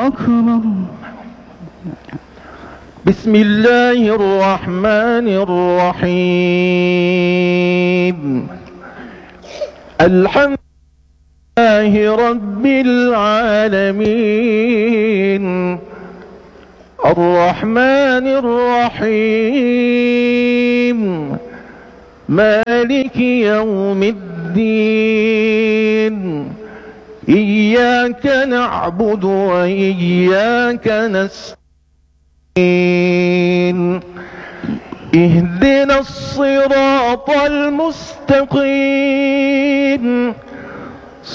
أكبر. بسم الله الرحمن الرحيم. الحمد لله رب العالمين، الرحمن الرحيم، مالك يوم الدين، إياك نعبد وإياك نستعين، اهدنا الصراط المستقيم